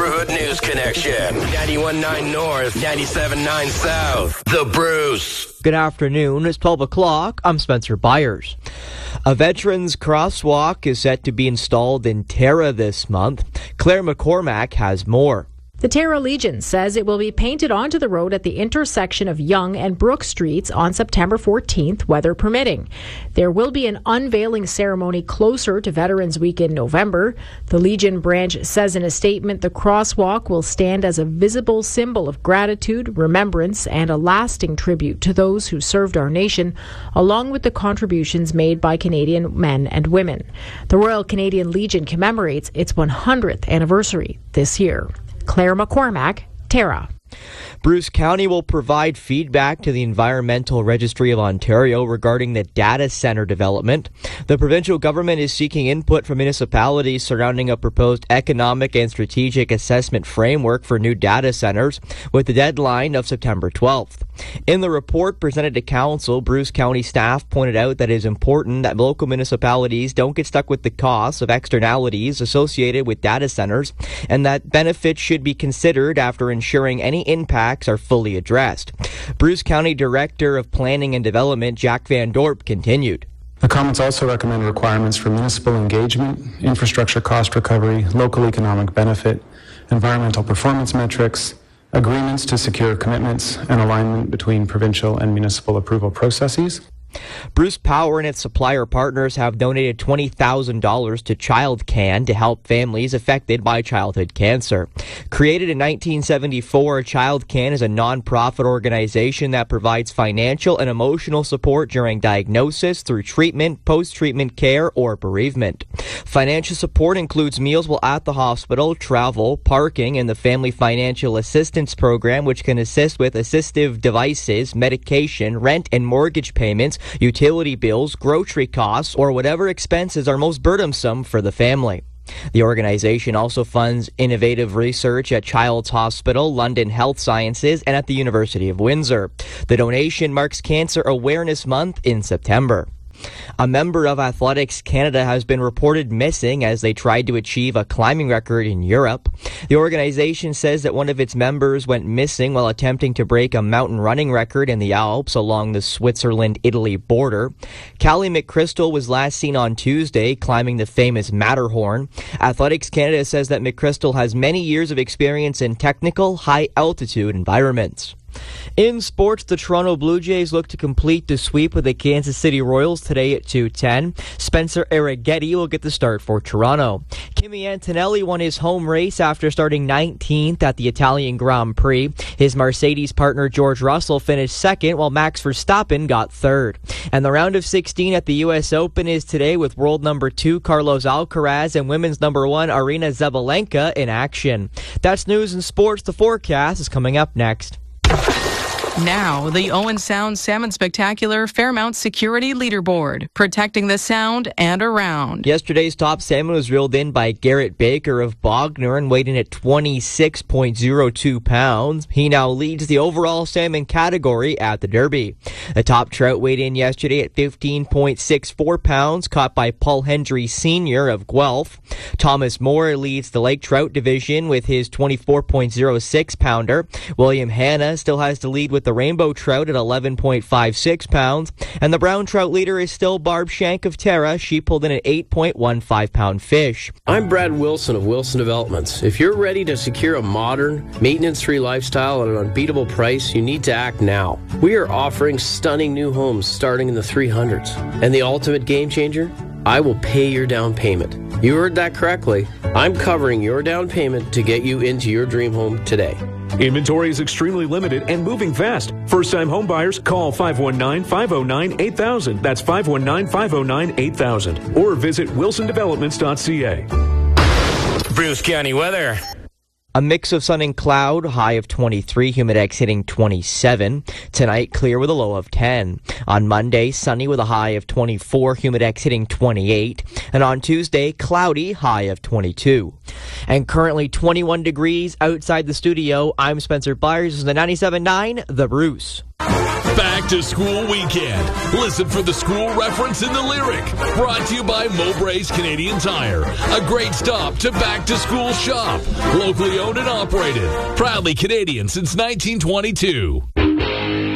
Neighborhood News Connection. 91.9 North, 97.9 South. The Bruce. Good afternoon. It's 12 o'clock. I'm Spencer Byers. A veterans crosswalk is set to be installed in Tara this month. Claire McCormack has more. The Tara Legion says it will be painted onto the road at the intersection of Yonge and Brook Streets on September 14th, weather permitting. There will be an unveiling ceremony closer to Veterans Week in November. The Legion branch says in a statement the crosswalk will stand as a visible symbol of gratitude, remembrance, and a lasting tribute to those who served our nation, along with the contributions made by Canadian men and women. The Royal Canadian Legion commemorates its 100th anniversary this year. Claire McCormack, Tara. Bruce County will provide feedback to the Environmental Registry of Ontario regarding the data center development. The provincial government is seeking input from municipalities surrounding a proposed economic and strategic assessment framework for new data centers, with the deadline of September 12th. In the report presented to Council, Bruce County staff pointed out that it is important that local municipalities don't get stuck with the costs of externalities associated with data centers, and that benefits should be considered after ensuring any impacts are fully addressed. Bruce County Director of Planning and Development Jack Van Dorp continued. The comments also recommend requirements for municipal engagement, infrastructure cost recovery, local economic benefit, environmental performance metrics, agreements to secure commitments, and alignment between provincial and municipal approval processes. Bruce Power and its supplier partners have donated $20,000 to ChildCan to help families affected by childhood cancer. Created in 1974, ChildCan is a non-profit organization that provides financial and emotional support during diagnosis, through treatment, post-treatment care, or bereavement. Financial support includes meals while at the hospital, travel, parking, and the Family Financial Assistance Program, which can assist with assistive devices, medication, rent and mortgage payments, utility bills, grocery costs, or whatever expenses are most burdensome for the family. The organization also funds innovative research at Child's Hospital, London Health Sciences, and at the University of Windsor. The donation marks Cancer Awareness Month in September. A member of Athletics Canada has been reported missing as they tried to achieve a climbing record in Europe. The organization says that one of its members went missing while attempting to break a mountain running record in the Alps along the Switzerland-Italy border. Callie McChrystal was last seen on Tuesday climbing the famous Matterhorn. Athletics Canada says that McChrystal has many years of experience in technical, high-altitude environments. In sports, the Toronto Blue Jays look to complete the sweep with the Kansas City Royals today at 2:10. Spencer Arrighetti will get the start for Toronto. Kimi Antonelli won his home race after starting 19th at the Italian Grand Prix. His Mercedes partner George Russell finished second, while Max Verstappen got third. And the round of 16 at the U.S. Open is today, with world number 2 Carlos Alcaraz and women's number 1 Aryna Sabalenka in action. That's news and sports. The forecast is coming up next. Now, the Owen Sound Salmon Spectacular Fairmount Security Leaderboard, protecting the Sound and around. Yesterday's top salmon was reeled in by Garrett Baker of Bognor and weighed in at 26.02 pounds. He now leads the overall salmon category at the Derby. The top trout weighed in yesterday at 15.64 pounds, caught by Paul Hendry Sr. of Guelph. Thomas Moore leads the lake trout division with his 24.06 pounder. William Hanna still has to lead with the rainbow trout at 11.56 pounds, and the brown trout leader is still Barb Shank of Tara. She pulled in an 8.15 pound fish. I'm Brad Wilson of Wilson Developments. If you're ready to secure a modern, maintenance-free lifestyle at an unbeatable price, you need to act now. We are offering stunning new homes starting in the 300s. And the ultimate game changer? I will pay your down payment. You heard that correctly. I'm covering your down payment to get you into your dream home today. Inventory is extremely limited and moving fast. First-time home buyers, call 519-509-8000. That's 519-509-8000. Or visit wilsondevelopments.ca. Bruce County weather. A mix of sun and cloud, high of 23, Humidex hitting 27. Tonight, clear with a low of 10. On Monday, sunny with a high of 24, Humidex hitting 28. And on Tuesday, cloudy, high of 22. And currently 21 degrees outside the studio. I'm Spencer Byers. This is the 97.9, The Bruce. Back to School Weekend. Listen for the school reference in the lyric. Brought to you by Mowbray's Canadian Tire. A great stop to back to school shop. Locally owned and operated. Proudly Canadian since 1922.